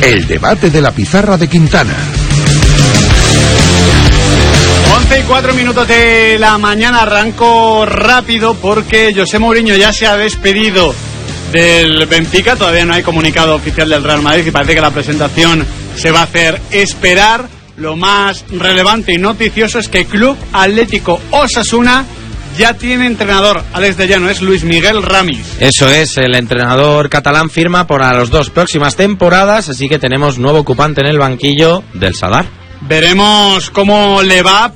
El debate de la pizarra de Quintana. 11:04 de la mañana. Arranco rápido porque José Mourinho ya se ha despedido del Benfica. Todavía no hay comunicado oficial del Real Madrid y parece que la presentación se va a hacer esperar. Lo más relevante y noticioso es que Club Atlético Osasuna ya tiene entrenador. Alex de Llano, es Luis Miguel Ramis. Eso es, el entrenador catalán firma para las 2 próximas temporadas, así que tenemos nuevo ocupante en el banquillo del Sadar. Veremos cómo le va.